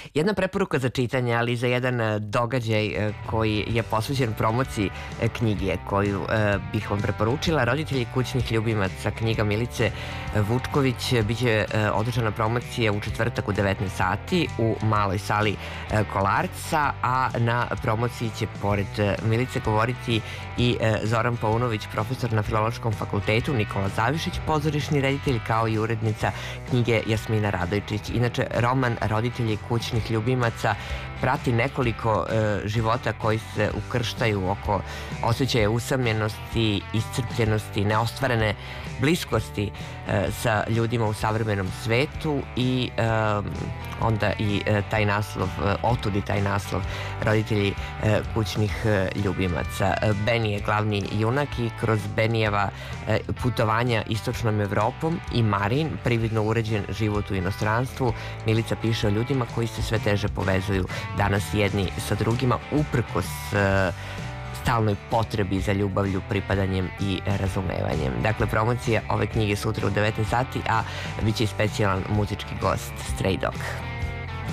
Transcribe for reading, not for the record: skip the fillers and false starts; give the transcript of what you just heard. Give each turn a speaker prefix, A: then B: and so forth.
A: Jedna preporuka za čitanje, ali i za jedan događaj koji je posvećen promociji knjige koju bih vam preporučila. Roditelji kućnih ljubimaca, knjiga Milice Vučković, biće održana promocija u četvrtak u 19 sati u maloj sali Kolarca, a na promociji će pored Milice govoriti i Zoran Paunović, profesor na Filološkom fakultetu, Nikola Zavišić, pozorišni reditelj, kao i urednica knjige Jasmina Radojčić. Inače, roman Roditelji kućnih ljubimaca prati nekoliko života koji se ukrštaju oko osjećaja usamljenosti, iscrpljenosti, neostvarene bliskosti sa ljudima u savremenom svetu i onda i taj naslov, otud i taj naslov Roditelji kućnih ljubimaca. Beni je glavni junak i kroz Benijeva putovanja istočnom Evropom i Marin, prividno uređen život u inostranstvu, Milica piše o ljudima koji se sve teže povezuju danas jedni sa drugima uprkos stalnoj potrebi za ljubavlju, pripadanjem i razumevanjem. Dakle, promocija ove knjige sutra u 19 sati, a bit će i specijalan muzički gost Stray Dog.